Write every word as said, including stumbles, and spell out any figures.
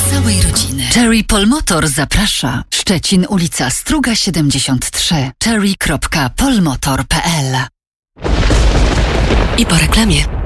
całej rodziny. Cherry Polmotor zaprasza. Szczecin, ulica Struga siedemdziesiąt trzy. cherry kropka polmotor kropka p l. I po reklamie.